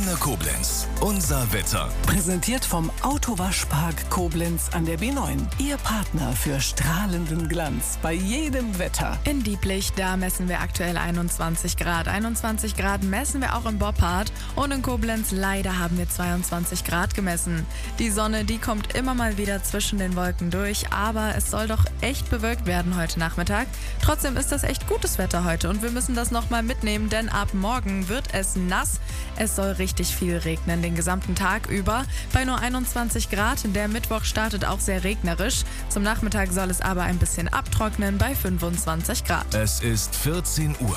Antenne Koblenz. Unser Wetter. Präsentiert vom Autowaschpark Koblenz an der B9. Ihr Partner für strahlenden Glanz bei jedem Wetter. In Dieblich, da messen wir aktuell 21 Grad. 21 Grad messen wir auch in Boppard. Und in Koblenz leider haben wir 22 Grad gemessen. Die Sonne, die kommt immer mal wieder zwischen den Wolken durch. Aber es soll doch echt bewölkt werden heute Nachmittag. Trotzdem ist das echt gutes Wetter heute. Und wir müssen das nochmal mitnehmen, denn ab morgen wird es nass. Es soll richtig viel regnen den gesamten Tag über. Bei nur 21 Grad. Der Mittwoch startet auch sehr regnerisch. Zum Nachmittag soll es aber ein bisschen abtrocknen bei 25 Grad. Es ist 14 Uhr.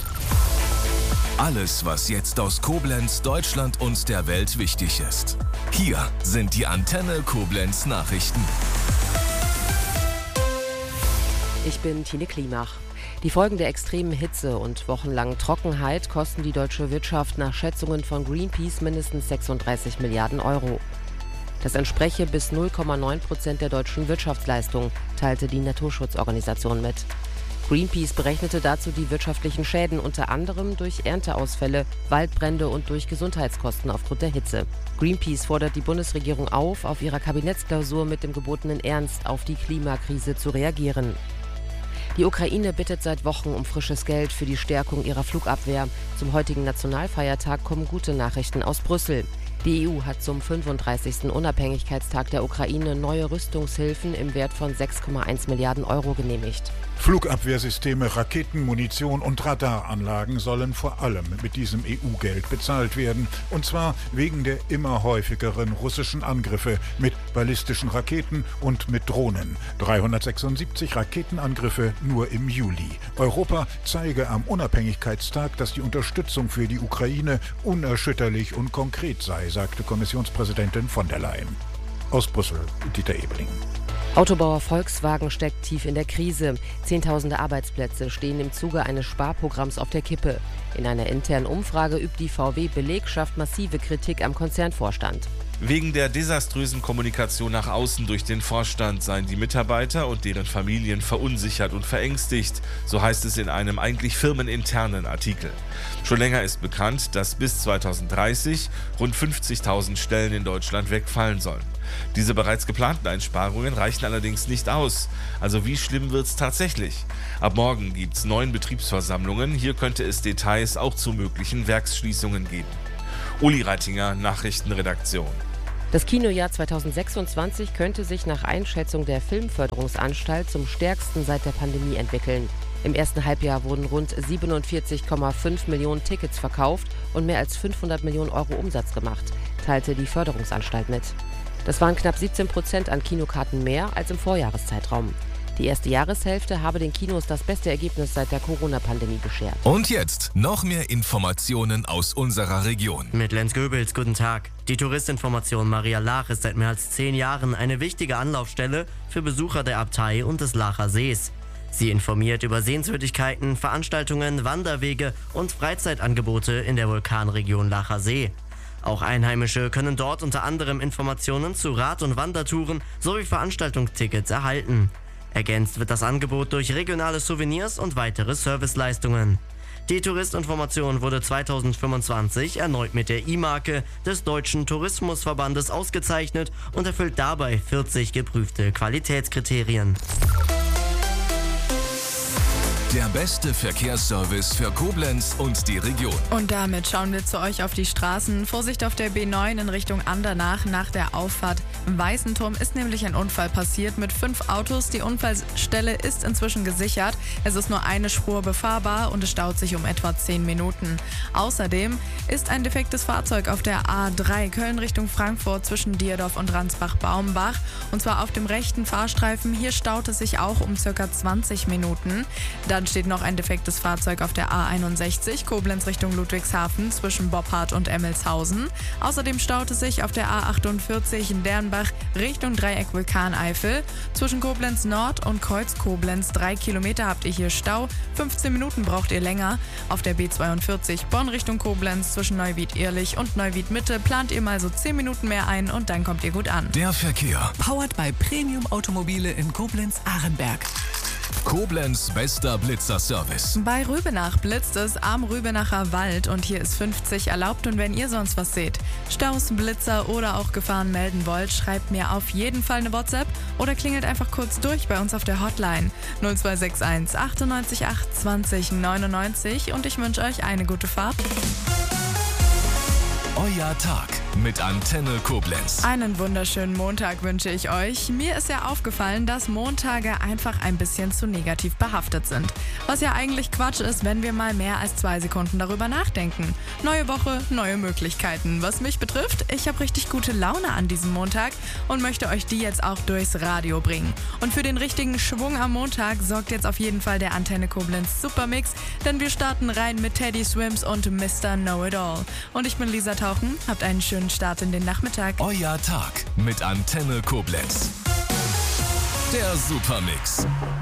Alles, was jetzt aus Koblenz, Deutschland und der Welt wichtig ist. Hier sind die Antenne Koblenz Nachrichten. Ich bin Tine Klimach. Die Folgen der extremen Hitze und wochenlangen Trockenheit kosten die deutsche Wirtschaft nach Schätzungen von Greenpeace mindestens 36 Milliarden Euro. Das entspreche bis 0,9% der deutschen Wirtschaftsleistung, teilte die Naturschutzorganisation mit. Greenpeace berechnete dazu die wirtschaftlichen Schäden unter anderem durch Ernteausfälle, Waldbrände und durch Gesundheitskosten aufgrund der Hitze. Greenpeace fordert die Bundesregierung auf ihrer Kabinettsklausur mit dem gebotenen Ernst auf die Klimakrise zu reagieren. Die Ukraine bittet seit Wochen um frisches Geld für die Stärkung ihrer Flugabwehr. Zum heutigen Nationalfeiertag kommen gute Nachrichten aus Brüssel. Die EU hat zum 35. Unabhängigkeitstag der Ukraine neue Rüstungshilfen im Wert von 6,1 Milliarden Euro genehmigt. Flugabwehrsysteme, Raketen, Munition und Radaranlagen sollen vor allem mit diesem EU-Geld bezahlt werden. Und zwar wegen der immer häufigeren russischen Angriffe mit ballistischen Raketen und mit Drohnen. 376 Raketenangriffe nur im Juli. Europa zeige am Unabhängigkeitstag, dass die Unterstützung für die Ukraine unerschütterlich und konkret sei, sagte Kommissionspräsidentin von der Leyen. Aus Brüssel, Dieter Ebeling. Autobauer Volkswagen steckt tief in der Krise. Zehntausende Arbeitsplätze stehen im Zuge eines Sparprogramms auf der Kippe. In einer internen Umfrage übt die VW-Belegschaft massive Kritik am Konzernvorstand. Wegen der desaströsen Kommunikation nach außen durch den Vorstand seien die Mitarbeiter und deren Familien verunsichert und verängstigt, so heißt es in einem eigentlich firmeninternen Artikel. Schon länger ist bekannt, dass bis 2030 rund 50.000 Stellen in Deutschland wegfallen sollen. Diese bereits geplanten Einsparungen reichen allerdings nicht aus. Also wie schlimm wird's tatsächlich? Ab morgen gibt's 9 Betriebsversammlungen. Hier könnte es Details auch zu möglichen Werksschließungen geben. Uli Reitinger, Nachrichtenredaktion. Das Kinojahr 2026 könnte sich nach Einschätzung der Filmförderungsanstalt zum stärksten seit der Pandemie entwickeln. Im ersten Halbjahr wurden rund 47,5 Millionen Tickets verkauft und mehr als 500 Millionen Euro Umsatz gemacht, teilte die Förderungsanstalt mit. Das waren knapp 17% an Kinokarten mehr als im Vorjahreszeitraum. Die erste Jahreshälfte habe den Kinos das beste Ergebnis seit der Corona-Pandemie beschert. Und jetzt noch mehr Informationen aus unserer Region. Mit Lenz Goebels, guten Tag. Die Touristinformation Maria Laach ist seit mehr als 10 Jahren eine wichtige Anlaufstelle für Besucher der Abtei und des Laacher Sees. Sie informiert über Sehenswürdigkeiten, Veranstaltungen, Wanderwege und Freizeitangebote in der Vulkanregion Laacher See. Auch Einheimische können dort unter anderem Informationen zu Rad- und Wandertouren sowie Veranstaltungstickets erhalten. Ergänzt wird das Angebot durch regionale Souvenirs und weitere Serviceleistungen. Die Touristinformation wurde 2025 erneut mit der I-Marke des Deutschen Tourismusverbandes ausgezeichnet und erfüllt dabei 40 geprüfte Qualitätskriterien. Der beste Verkehrsservice für Koblenz und die Region. Und damit schauen wir zu euch auf die Straßen. Vorsicht auf der B9 in Richtung Andernach. Nach der Auffahrt Weißenturm ist nämlich ein Unfall passiert mit 5 Autos. Die Unfallstelle ist inzwischen gesichert. Es ist nur eine Spur befahrbar und es staut sich um etwa 10 Minuten. Außerdem ist ein defektes Fahrzeug auf der A3 Köln Richtung Frankfurt zwischen Dierdorf und Ransbach-Baumbach. Und zwar auf dem rechten Fahrstreifen. Hier staut es sich auch um ca. 20 Minuten. Dann steht noch ein defektes Fahrzeug auf der A61 Koblenz Richtung Ludwigshafen zwischen Boppard und Emmelshausen. Außerdem staut es sich auf der A48 in Dernbach Richtung Dreieck Vulkaneifel. Zwischen Koblenz Nord und Kreuz Koblenz 3 Kilometer habt ihr hier Stau. 15 Minuten braucht ihr länger. Auf der B42 Bonn Richtung Koblenz zwischen Neuwied-Ehrlich und Neuwied-Mitte plant ihr mal so 10 Minuten mehr ein und dann kommt ihr gut an. Der Verkehr. Powered by Premium Automobile in Koblenz-Arenberg. Koblenz bester Blitzerservice. Bei Rübenach blitzt es am Rübenacher Wald und hier ist 50 erlaubt. Und wenn ihr sonst was seht, Staus, Blitzer oder auch Gefahren melden wollt, schreibt mir auf jeden Fall eine WhatsApp oder klingelt einfach kurz durch bei uns auf der Hotline 0261 98 8 20 99 und ich wünsche euch eine gute Fahrt. Euer Tag mit Antenne Koblenz. Einen wunderschönen Montag wünsche ich euch. Mir ist ja aufgefallen, dass Montage einfach ein bisschen zu negativ behaftet sind. Was ja eigentlich Quatsch ist, wenn wir mal mehr als 2 Sekunden darüber nachdenken. Neue Woche, neue Möglichkeiten. Was mich betrifft, ich habe richtig gute Laune an diesem Montag und möchte euch die jetzt auch durchs Radio bringen. Und für den richtigen Schwung am Montag sorgt jetzt auf jeden Fall der Antenne Koblenz Supermix, denn wir starten rein mit Teddy Swims und Mr. Know-It-All. Und ich bin Lisa Tauchen, habt einen schönen Start in den Nachmittag. Euer Tag mit Antenne Koblenz. Der Supermix.